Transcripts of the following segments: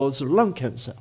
lung cancer.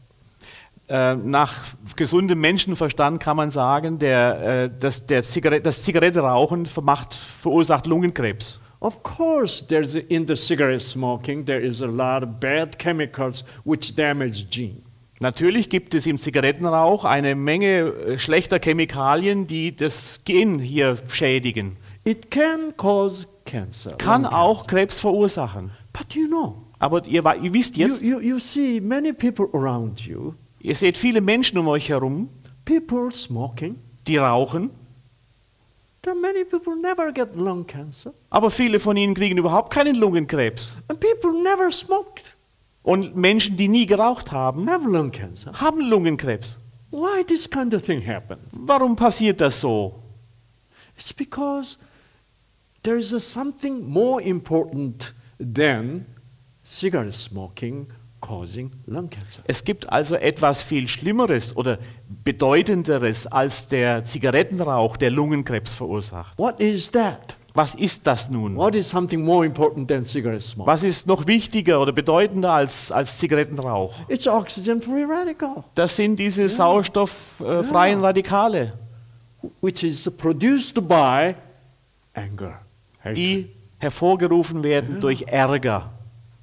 Nach gesundem Menschenverstand kann man sagen, das Zigarettenrauchen verursacht Lungenkrebs. Of course, in the cigarette smoking, there is a lot of bad chemicals which damage gene. Natürlich gibt es im Zigarettenrauch eine Menge schlechter Chemikalien, die das Gen hier schädigen. It can cause cancer. Kann auch Krebs verursachen. But you know, Aber ihr wisst jetzt, you see many people around you, ihr seht viele Menschen um euch herum, people smoking. die rauchen, There are many people never get lung cancer. aber viele von ihnen kriegen überhaupt keinen Lungenkrebs. And people never smoked Und Menschen, die nie geraucht haben, have lung cancer. haben Lungenkrebs. Why this kind of thing happen? Warum passiert das so? It's because there is something more important than cigarette smoking causing lung cancer. Es gibt also etwas viel Schlimmeres oder Bedeutenderes als der Zigarettenrauch, der Lungenkrebs verursacht. What is that? Was ist das nun? What is something more important than cigarette smoke? Was ist noch wichtiger oder bedeutender als Zigarettenrauch? It's oxygen-free radical, Das sind diese sauerstofffreien Radikale, which is produced by anger, hatred. die hervorgerufen werden durch Ärger,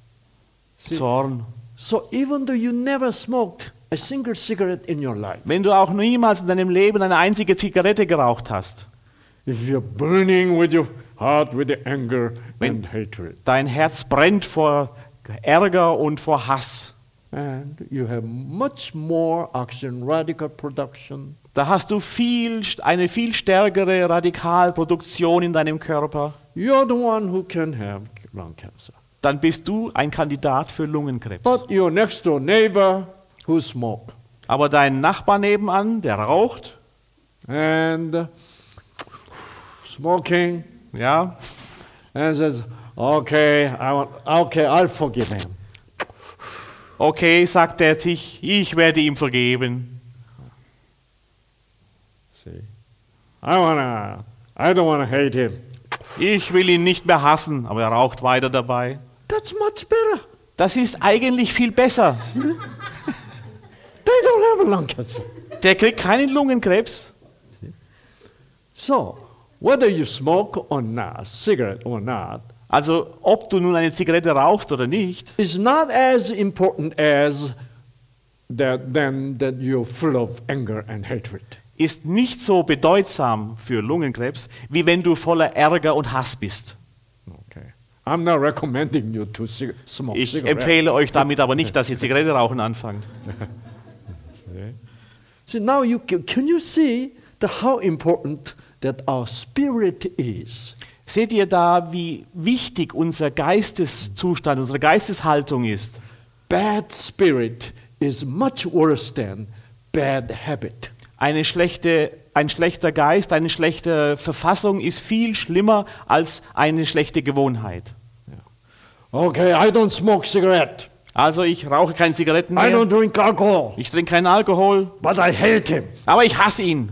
Zorn. So even though you never smoked a single cigarette in your life, Wenn du auch niemals in deinem Leben eine einzige Zigarette geraucht hast, if you're burning with your heart with the anger Wenn- and hatred, dein Herz brennt vor Ärger und vor Hass, and you have much more oxygen radical production, da hast du eine viel stärkere Radikalproduktion in deinem Körper, you're the one who can have lung cancer. dann bist du ein Kandidat für Lungenkrebs. But your next door neighbor who smoke Aber dein Nachbar nebenan, der raucht, and smoking ja, and says, okay, I'll forgive him. okay, sagt er sich, ich werde ihm vergeben. See, I don't wanna hate him. Ich will ihn nicht mehr hassen, aber er raucht weiter dabei. That's much better. Das ist eigentlich viel besser. They don't have a lung cancer. Der kriegt keinen Lungenkrebs. So, whether you smoke or not, cigarette or not, Also ob du nun eine Zigarette rauchst oder nicht, is not as important as that you're full of anger and hatred. ist nicht so bedeutsam für Lungenkrebs, wie wenn du voller Ärger und Hass bist. Okay. I'm not recommending you to smoke Ich cigarette. empfehle euch damit aber nicht, dass ihr Zigarette rauchen anfangt. So now can you see how important that our spirit is? Seht ihr da, wie wichtig unser Geisteszustand, unsere Geisteshaltung ist? Bad spirit is much worse than bad habit. Ein schlechter Geist, eine schlechte Verfassung ist viel schlimmer als eine schlechte Gewohnheit. Okay, I don't smoke cigarette. Also ich rauche keine Zigaretten I don't mehr, drink alcohol, ich trinke keinen Alkohol, but I hate him. aber ich hasse ihn.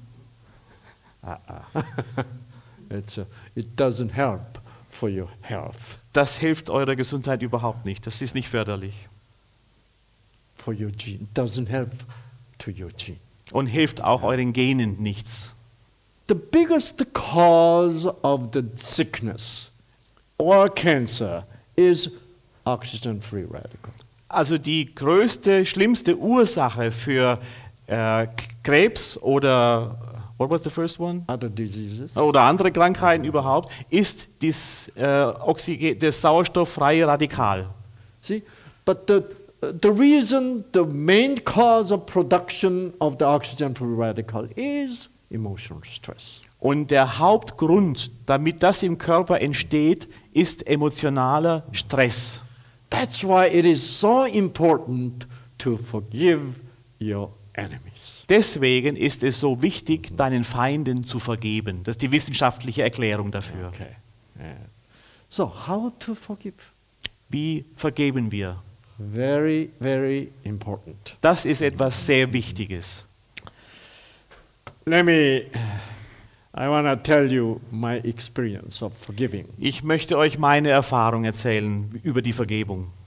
It doesn't help for your health, Das hilft eurer Gesundheit überhaupt nicht. Das ist nicht förderlich for your gene. It doesn't help to your gene. und hilft auch euren Genen nichts. The biggest cause of the sickness or cancer is oxygen-free radical. Also die größte, schlimmste Ursache für Krebs oder what was the first one? Other diseases. Oder andere Krankheiten überhaupt, ist das sauerstofffreie Radikal. See, but the reason, the main cause of production of the oxygen-free radical is emotional stress. Und der Hauptgrund, damit das im Körper entsteht, ist emotionaler Stress. That's why it is so important to forgive your enemies. Deswegen ist es so wichtig, deinen Feinden zu vergeben. Das ist die wissenschaftliche Erklärung dafür. Okay. Yeah. So, how to forgive? Wie vergeben wir? Very, very important. Das ist etwas sehr Wichtiges. I want to tell you my experience of forgiving. Ich möchte euch meine Erfahrung erzählen über die Vergebung.